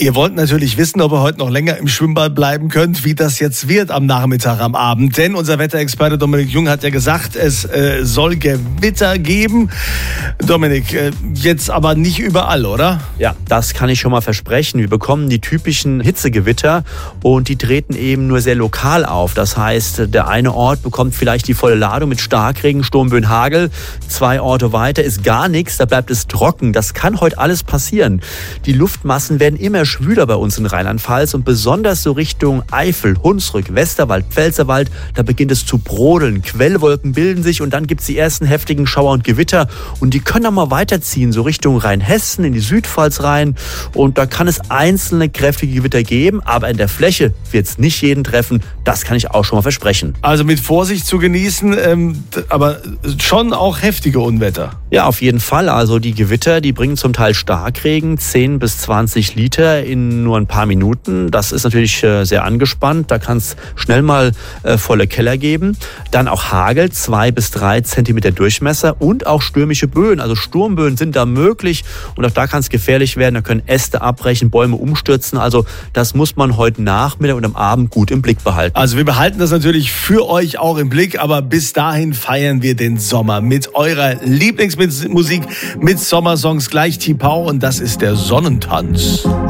Ihr wollt natürlich wissen, ob ihr heute noch länger im Schwimmbad bleiben könnt, wie das jetzt wird am Nachmittag, am Abend. Denn unser Wetterexperte Dominik Jung hat ja gesagt, es soll Gewitter geben. Dominik, jetzt aber nicht überall, oder? Ja, das kann ich schon mal versprechen. Wir bekommen die typischen Hitzegewitter und die treten eben nur sehr lokal auf. Das heißt, der eine Ort bekommt vielleicht die volle Ladung mit Starkregen, Sturmböen, Hagel. 2 Orte weiter ist gar nichts, da bleibt es trocken. Das kann heute alles passieren. Die Luftmassen werden immer schwüler bei uns in Rheinland-Pfalz und besonders so Richtung Eifel, Hunsrück, Westerwald, Pfälzerwald, da beginnt es zu brodeln. Quellwolken bilden sich und dann gibt es die ersten heftigen Schauer und Gewitter und die können dann mal weiterziehen, so Richtung Rheinhessen, in die Südpfalz rein und da kann es einzelne kräftige Gewitter geben, aber in der Fläche wird es nicht jeden treffen, das kann ich auch schon mal versprechen. Also mit Vorsicht zu genießen, aber schon auch heftige Unwetter. Ja, auf jeden Fall. Also die Gewitter, die bringen zum Teil Starkregen, 10 bis 20 Liter in nur ein paar Minuten. Das ist natürlich sehr angespannt. Da kann es schnell mal volle Keller geben. Dann auch Hagel, 2 bis 3 Zentimeter Durchmesser und auch stürmische Böen. Also Sturmböen sind da möglich und auch da kann es gefährlich werden. Da können Äste abbrechen, Bäume umstürzen. Also das muss man heute Nachmittag und am Abend gut im Blick behalten. Also wir behalten das natürlich für euch auch im Blick, aber bis dahin feiern wir den Sommer mit eurer Lieblingsmusik, mit Sommersongs, gleich Tipau und das ist der Sonnentanz.